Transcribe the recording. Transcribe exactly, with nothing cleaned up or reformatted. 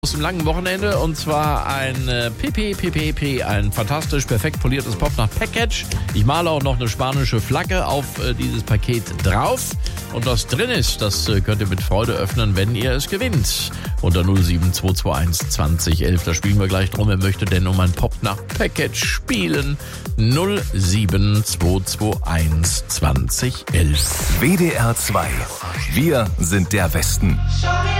Aus dem langen Wochenende, und zwar ein äh, P P P P P, ein fantastisch perfekt poliertes Popnacht-Package. Ich male auch noch eine spanische Flagge auf äh, dieses Paket drauf. Und was drin ist, das äh, könnt ihr mit Freude öffnen, wenn ihr es gewinnt. Unter null sieben zwei zwei eins zwanzig elf, da spielen wir gleich drum. Wer möchte denn um ein Popnacht-Package spielen? null sieben zwei zwei eins zwanzig elf. W D R zwei. Wir sind der Westen.